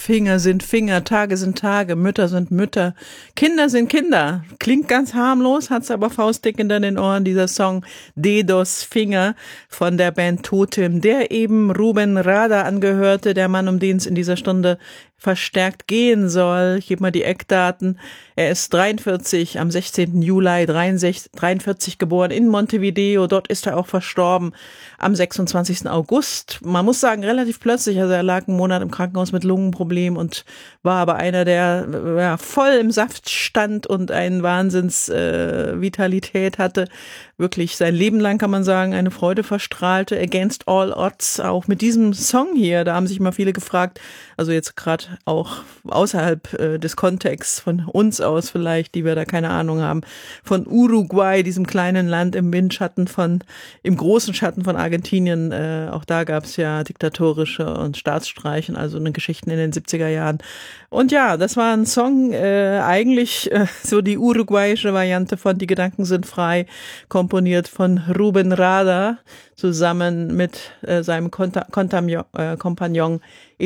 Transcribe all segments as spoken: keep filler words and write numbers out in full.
Finger sind Finger, Tage sind Tage, Mütter sind Mütter, Kinder sind Kinder. Klingt ganz harmlos, hat's aber faustdick in den Ohren, dieser Song Dedos Finger von der Band Totem, der eben Ruben Rada angehörte, der Mann, um den es in dieser Stunde verstärkt gehen soll. Ich gebe mal die Eckdaten. Er ist dreiundvierzig, am sechzehnten Juli dreiundvierzig geboren in Montevideo. Dort ist er auch verstorben am sechsundzwanzigsten August. Man muss sagen, relativ plötzlich. Also er lag einen Monat im Krankenhaus mit Lungenproblemen und war aber einer, der ja, voll im Saft stand und eine Wahnsinns äh, Vitalität hatte. Wirklich sein Leben lang, kann man sagen, eine Freude verstrahlte. Against All Odds, auch mit diesem Song hier. Da haben sich mal viele gefragt, also jetzt gerade auch außerhalb äh, des Kontexts von uns aus vielleicht, die wir da keine Ahnung haben, von Uruguay, diesem kleinen Land im Windschatten von, im großen Schatten von Argentinien. Äh, auch da gab es ja diktatorische und Staatsstreichen, also eine Geschichten in den siebziger Jahren. Und ja, das war ein Song, äh, eigentlich äh, so die uruguayische Variante von Die Gedanken sind frei, komponiert von Ruben Rada, zusammen mit äh, seinem Konta- Kontamio- äh, Kompagnon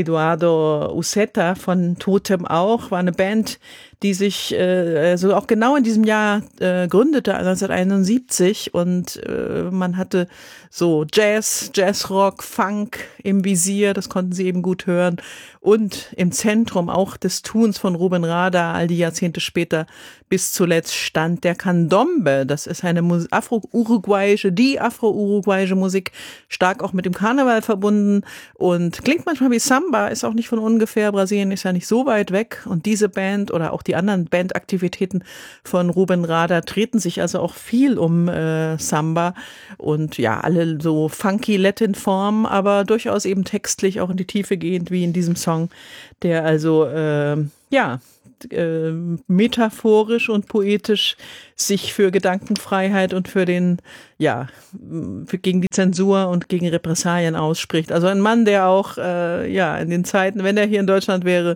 Eduardo Uceta von Totem auch. War eine Band, die sich äh, so auch genau in diesem Jahr äh, gründete, neunzehnhunderteinundsiebzig, und äh, man hatte so Jazz, Jazzrock, Funk im Visier, das konnten sie eben gut hören, und im Zentrum auch des Tuns von Ruben Rada all die Jahrzehnte später bis zuletzt stand der Candombe. Das ist eine afro-uruguayische, die afro-uruguayische Musik, stark auch mit dem Karneval verbunden und klingt manchmal wie Samba, ist auch nicht von ungefähr. Brasilien ist ja nicht so weit weg, und diese Band oder auch die anderen Bandaktivitäten von Ruben Rada treten sich also auch viel um äh, Samba und ja, alle so funky Latin-Formen, aber durchaus eben textlich auch in die Tiefe gehend, wie in diesem Song, der also äh, ja äh, metaphorisch und poetisch sich für Gedankenfreiheit und für den, ja, für, gegen die Zensur und gegen Repressalien ausspricht. Also ein Mann, der auch, äh, ja, in den Zeiten, wenn er hier in Deutschland wäre,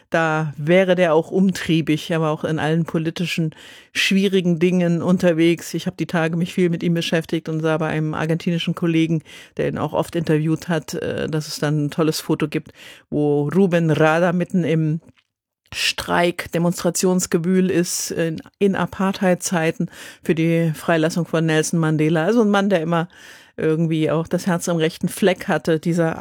da wäre der auch umtriebig, aber auch in allen politischen schwierigen Dingen unterwegs. Ich habe die Tage mich viel mit ihm beschäftigt und sah bei einem argentinischen Kollegen, der ihn auch oft interviewt hat, äh, dass es dann ein tolles Foto gibt, wo Ruben Rada mitten im Streik, Demonstrationsgewühl ist in, in Apartheid-Zeiten für die Freilassung von Nelson Mandela. Also ein Mann, der immer irgendwie auch das Herz am rechten Fleck hatte, dieser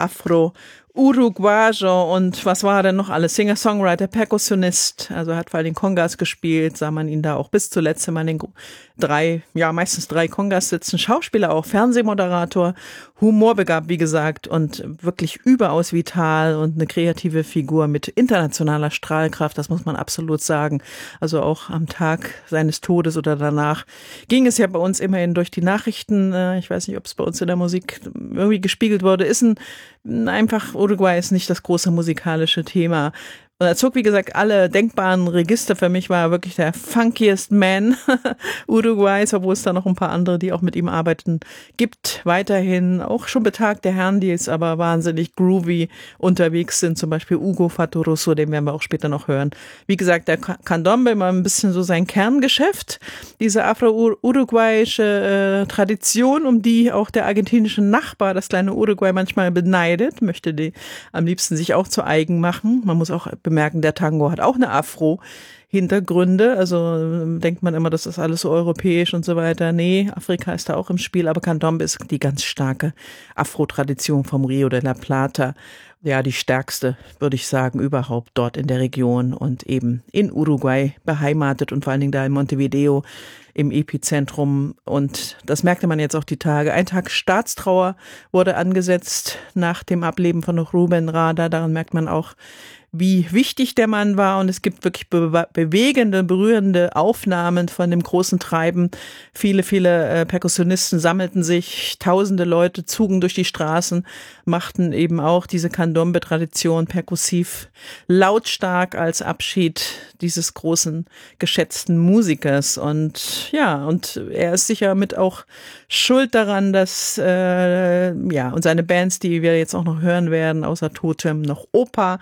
Afro-Uruguayer. Und was war denn noch alles? Singer-Songwriter, Perkussionist, also hat vor allem Congas gespielt, sah man ihn da auch bis zuletzt immer in den drei, ja meistens drei Congas sitzen, Schauspieler auch, Fernsehmoderator, humorbegabt, wie gesagt, und wirklich überaus vital und eine kreative Figur mit internationaler Strahlkraft, das muss man absolut sagen. Also auch am Tag seines Todes oder danach ging es ja bei uns immerhin durch die Nachrichten, ich weiß nicht, ob es bei uns in der Musik irgendwie gespiegelt wurde, ist ein, einfach, Uruguay ist nicht das große musikalische Thema. Und er zog, wie gesagt, alle denkbaren Register. Für mich war er wirklich der funkiest Man Uruguays, obwohl es da noch ein paar andere, die auch mit ihm arbeiten, gibt. Weiterhin auch schon betagte Herren, die jetzt aber wahnsinnig groovy unterwegs sind. Zum Beispiel Hugo Fattoruso, den werden wir auch später noch hören. Wie gesagt, der Candombe immer ein bisschen so sein Kerngeschäft. Diese afro-uruguayische äh, Tradition, um die auch der argentinische Nachbar, das kleine Uruguay, manchmal beneidet, möchte die am liebsten sich auch zu eigen machen. Man muss auch bemerken, der Tango hat auch eine Afro-Hintergründe, also denkt man immer, das ist alles so europäisch und so weiter. Nee, Afrika ist da auch im Spiel, aber Candombe ist die ganz starke Afro-Tradition vom Rio de la Plata. Ja, die stärkste, würde ich sagen, überhaupt dort in der Region und eben in Uruguay beheimatet und vor allen Dingen da in Montevideo im Epizentrum. Und das merkte man jetzt auch die Tage. Ein Tag Staatstrauer wurde angesetzt nach dem Ableben von Ruben Rada. Daran merkt man auch, wie wichtig der Mann war, und es gibt wirklich be- bewegende, berührende Aufnahmen von dem großen Treiben. Viele, viele äh, Perkussionisten sammelten sich, tausende Leute zogen durch die Straßen, machten eben auch diese Candombe-Tradition perkussiv lautstark als Abschied dieses großen, geschätzten Musikers. Und ja, und er ist sicher mit auch schuld daran, dass äh, ja und seine Bands, die wir jetzt auch noch hören werden, außer Totem noch Opa,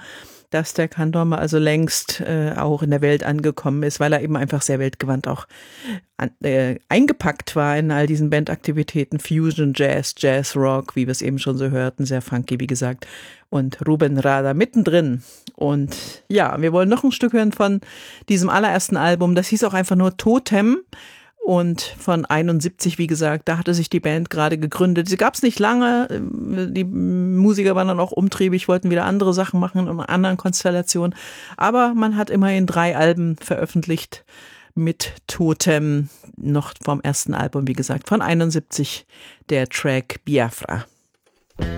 dass der Candombe also längst äh, auch in der Welt angekommen ist, weil er eben einfach sehr weltgewandt auch an, äh, eingepackt war in all diesen Bandaktivitäten. Fusion, Jazz, Jazz, Rock, wie wir es eben schon so hörten, sehr funky, wie gesagt. Und Ruben Rada mittendrin. Und ja, wir wollen noch ein Stück hören von diesem allerersten Album. Das hieß auch einfach nur Totem. Und von einundsiebzig, wie gesagt, da hatte sich die Band gerade gegründet. Sie gab es nicht lange. Die Musiker waren dann auch umtriebig, wollten wieder andere Sachen machen in einer anderen Konstellation. Aber man hat immerhin drei Alben veröffentlicht mit Totem, noch vom ersten Album, wie gesagt, von einundsiebzig, der Track Biafra.